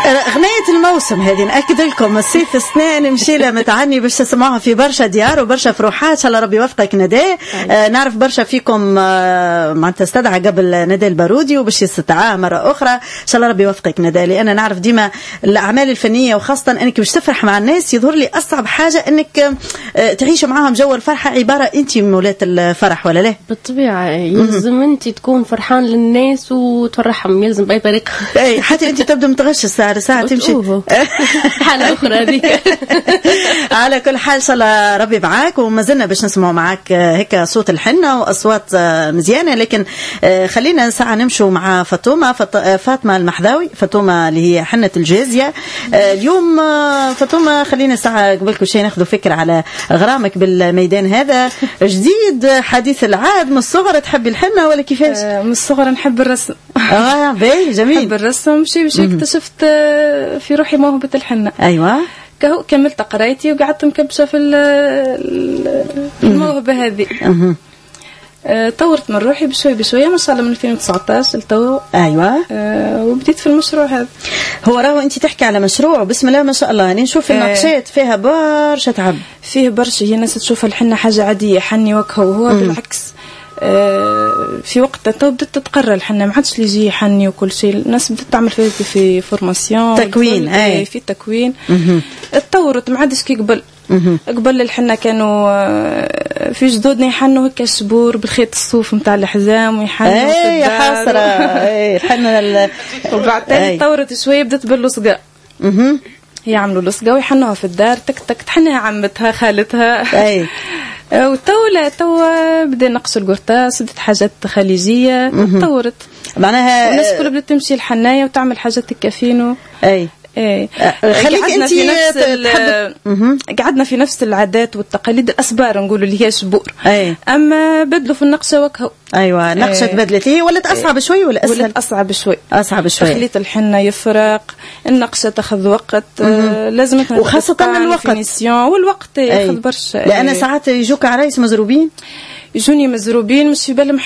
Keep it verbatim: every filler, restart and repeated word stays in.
أغنية الموسم هذه نأكد لكم الصيف السنين مشيلة متعني باش تسمعوها في برشا ديار وبرشا فروحات. إن شاء الله ربي يوفقك نداء. آه نعرف برشا فيكم آه معناتها استدعى قبل نداء البارودي وباش يستدعاه مرة أخرى. إن شاء الله ربي يوفقك نداء، لأن نعرف ديما الأعمال الفنية وخاصة أنك باش تفرح مع الناس يظهر لي أصعب حاجة أنك آه تعيش معهم جو الفرحة، عبارة أنت مولاة الفرح ولا لا؟ بالطبيعة يلزم أنت تكون فرحان للناس وتفرحهم، يلزم بأي طريقة. أي حتى أنت تبدأ متغش الساعة ساعة تمشي حالة أخرى هذيك. على كل حال إن شاء الله ربي معاك، وما زلنا باش نسمعوا معاك هيك صوت الحنة وأصوات مزيانة. لكن خلينا ساعة نمشوا مع فاطمة فاطمة المحذاوي، فاطمة اللي هي حنة الجازية اليوم. فاطمة خلينا ساعة قبل كل شيء ناخذ فكرة على غرامك بالميدان هذا جديد حديث العهد. من الصغر تحبي الحنة ولا كيفاش؟ من الصغر نحب الرسم. اه باهي جميل. نحب الرسم شيء بشيء اكتشفت في روحي موهبة الحنة. ايوه كهو كملت قرايتي وقعدت مكبشة في الموهبة هذه. أه طورت من روحي بشوي بشوية ما شاء الله من ألفين وتسعطاش لتو. ايوه أه وبديت في المشروع هذا. هو راهو انت تحكي على مشروع بسم الله ما شاء الله، يعني نشوف النقشات فيها برشا تعب. فيه برشا، هي الناس تشوف الحنة حاجة عادية حني وكهو، هو بالعكس. أه في وقت تو بدت تتقرر الحنة، ما عادش اللي يجي يحني وكل شيء. الناس بدت تعمل في في فورماسيون تكوين اي في تكوين. اتطورت ما عادش كي قبل. قبل الحنة كانوا في جدودنا يحنوا هكا الشبور بالخيط الصوف نتاع الحزام ويحنوا اي يا حسرة. اي الحنة وبعدين تطورت شوية بدت باللصقة. يعملوا لصقة ويحنوها في الدار تك تك تحنها عمتها خالتها. اي وتولا توا بدا نقص القرطاس، بدت حاجات خليجية تطورت معناها الناس كلها بدت تمشي الحناية وتعمل حاجات الكافينو. اي ايه خليك انت قعدنا في نفس العادات والتقاليد الاسبار نقولوا اللي هي شبور. أي. اما بدلوا في النقشه وكهو. ايوه نقشه أيه. بدلت هي ولات اصعب أيه. شوي ولا اسهل؟ ولات اصعب شوي. اصعب شوي. تخليط الحنه يفرق، النقشه تاخذ وقت. آه لازم وخاصه الوقت والوقت ياخذ برشا. لان ساعات يجوك عرايس مزروبين، يجوني مزروبين مش في بالهم